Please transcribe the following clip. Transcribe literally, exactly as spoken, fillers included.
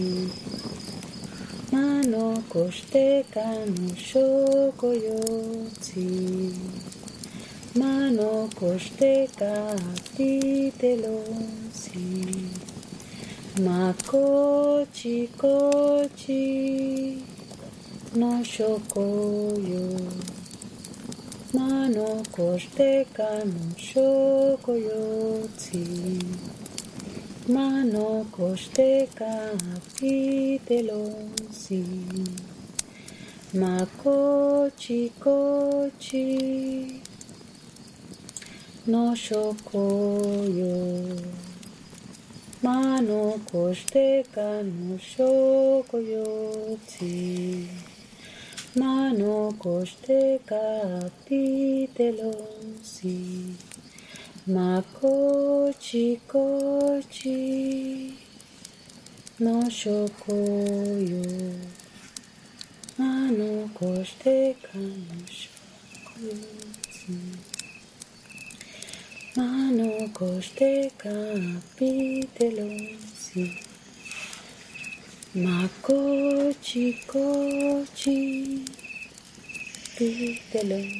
Mano koshite kano shoko yotsi. Mano koshite ka pitelosi. Makochi kochi no shokoyo. Mano koshite kano shoko yotsi. Mano koshite ka pitelosi. Makochi kochi no shokoyo. Mano koshite kano shoko yotsi. Mano koshite ka pitelosi. Makochi kochi no shokoyo. Mano koshite kano shoko yotsi. Mano koshite ka pitelosi. Makochi kochi pitelosi.